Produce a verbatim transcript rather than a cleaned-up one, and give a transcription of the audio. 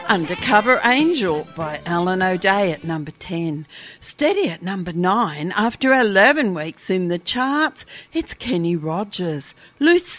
Undercover Angel by Alan O'Day at number ten. Steady at number nine after eleven weeks in the charts, it's Kenny Rogers. Loose